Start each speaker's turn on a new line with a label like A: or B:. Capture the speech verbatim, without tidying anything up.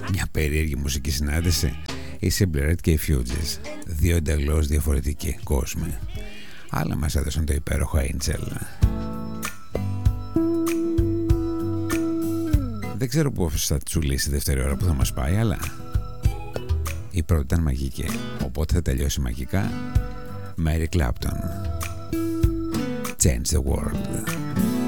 A: Μια περίεργη μουσική συνάντηση. Η Simply Red και οι Fugees. Δύο εντελώς διαφορετικοί κόσμοι. Άλλα μας έδωσαν το υπέροχο Angel. Δεν ξέρω πώς θα τσουλήσει η δεύτερη ώρα που θα μας πάει, αλλά η πρώτη ήταν μαγική, οπότε θα τελειώσει μαγικά. Mary Clapton, Change the World.